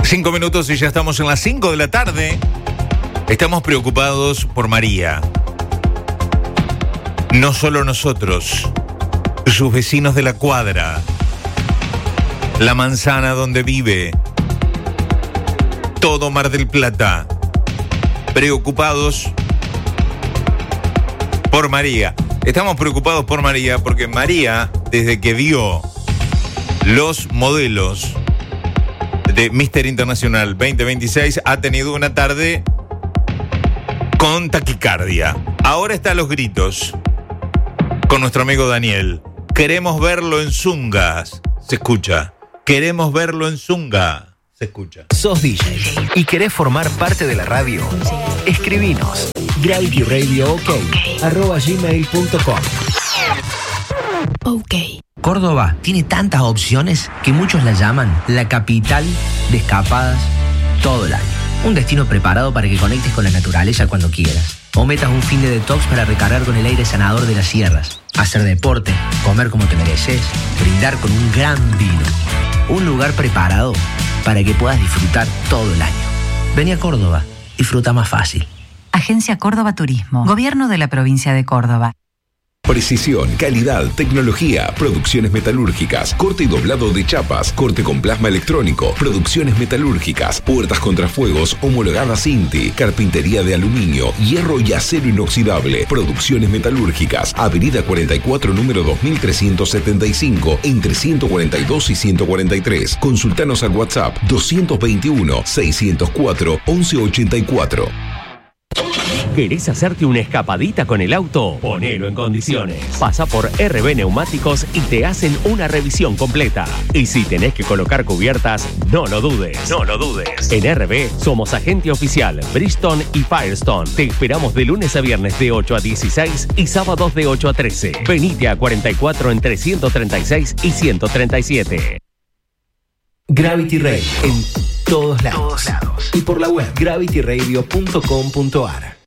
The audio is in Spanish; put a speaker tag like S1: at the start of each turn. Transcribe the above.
S1: 5 minutos y ya estamos en las 5 de la tarde. Estamos preocupados por María. No solo nosotros, sus vecinos de la cuadra, la manzana donde vive, todo Mar del Plata, preocupados por María. Estamos preocupados por María porque María, desde que vio los modelos de Mister Internacional 2026, ha tenido una tarde con taquicardia. Ahora está a los gritos con nuestro amigo Daniel. Queremos verlo en zungas. Se escucha. Queremos verlo en zunga. Se escucha.
S2: ¿Sos DJ y querés formar parte de la radio? Escribinos gravityradiook@gmail.com.
S3: Ok. Córdoba tiene tantas opciones que muchos la llaman la capital de escapadas todo el año. Un destino preparado para que conectes con la naturaleza cuando quieras. O metas un fin de detox para recargar con el aire sanador de las sierras. Hacer deporte, comer como te mereces, brindar con un gran vino. Un lugar preparado para que puedas disfrutar todo el año. Vení a Córdoba, disfruta más fácil.
S4: Agencia Córdoba Turismo. Gobierno de la provincia de Córdoba.
S5: Precisión, calidad, tecnología, producciones metalúrgicas, corte y doblado de chapas, corte con plasma electrónico, producciones metalúrgicas, puertas contrafuegos homologadas INTI, carpintería de aluminio, hierro y acero inoxidable, producciones metalúrgicas, Avenida 44, número 2375, entre 142 y 143. Consultanos al WhatsApp 221-604-1184.
S6: ¿Querés hacerte una escapadita con el auto? Ponelo en condiciones. Pasa por RB Neumáticos y te hacen una revisión completa. Y si tenés que colocar cubiertas, no lo dudes. No lo dudes. En RB somos agente oficial Bridgestone y Firestone. Te esperamos de lunes a viernes de 8 a 16 y sábados de 8 a 13. Venite a 44 entre 136 y 137.
S2: Gravity Radio en todos lados. Y por la web gravityradio.com.ar.